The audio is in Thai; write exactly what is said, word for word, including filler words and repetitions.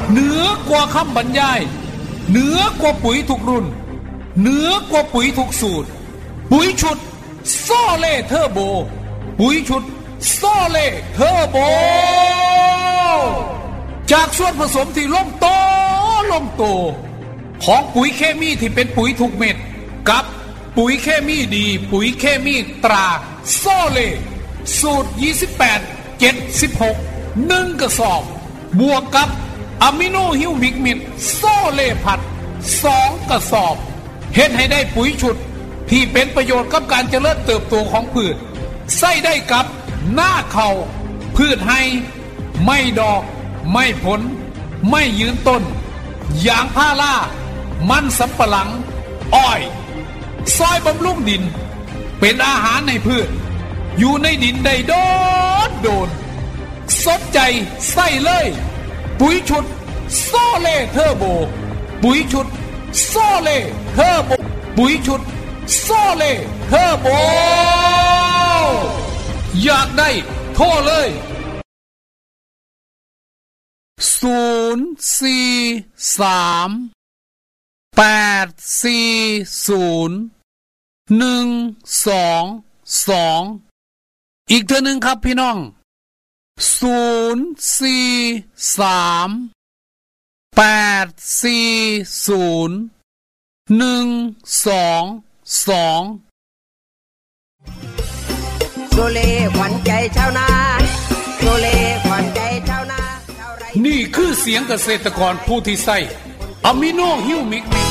เหนือกว่าคำบรรยายเหนือกว่าปุ๋ยทุกรุ่นเหนือกว่าปุ๋ยทุกสูตรปุ๋ยชุดโซเล่เทอร์โบปุ๋ยชุดโซเล่เทอร์โบจากส่วนผสมที่ล่มโตล่มโตของปุ๋ยเคมีที่เป็นปุ๋ยถูกเม็ดกับปุ๋ยเคมีดีปุ๋ยเคมีตราโซเล่สูตรยี่สิบแปด เจ็ดสิบหก หนึ่งกระสอบบวกกับอะมิโนฮิวมิกมิดโซเล่ผัดสองกระสอบเฮ็ดให้ได้ปุ๋ยชุดที่เป็นประโยชน์กับการเจริญเติบโตของพืชใส่ได้กับหน้าเข่าพืชให้ไม่ดอกไม่ผลไม่ยืนต้นยางพารามันสำปะหลังอ้อยซอยบำรุงดินเป็นอาหารในพืชอยู่ในดินได้โดดโดนสนใจใส่เลยปุ๋ยชุดโซเล่เทอร์โบปุ๋ยชุดโซเล่เทอร์โบปุ๋ยชุดโซเล่เทอร์โบอยากได้โทรเลยศูนย์ สี่ สาม แปด สี่ ศูนย์ หนึ่ง สอง สองอีกเท่านึงครับพี่น้องศูนย์ สี่ สาม แปด สี่ ศูนย์ หนึ่ง สอง สองโซเล่ขวัญใจชาวนาโซเล่ขวัญใจชาวนานี่คือเสียงเกษตรกรผู้ที่ใส่อะมิโนฮิวมิก